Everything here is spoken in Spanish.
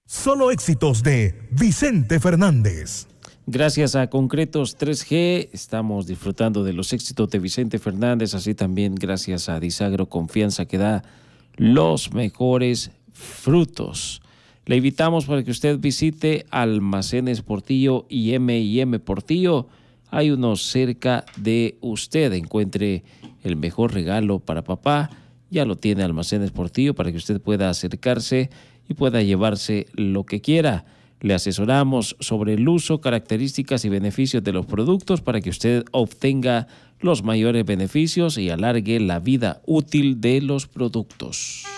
Solo éxitos de Vicente Fernández. Gracias a Concretos 3G estamos disfrutando de los éxitos de Vicente Fernández, así también gracias a Disagro, confianza que da los mejores frutos. Le invitamos para que usted visite Almacenes Portillo y M&M Portillo. Hay unos cerca de usted. Encuentre el mejor regalo para papá. Ya lo tiene Almacenes Portillo para que usted pueda acercarse y pueda llevarse lo que quiera. Le asesoramos sobre el uso, características y beneficios de los productos para que usted obtenga los mayores beneficios y alargue la vida útil de los productos.